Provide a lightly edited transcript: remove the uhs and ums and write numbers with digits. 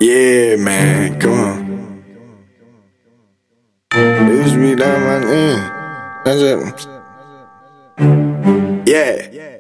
Yeah, man, come on. Used to be down my name. That's it. Yeah.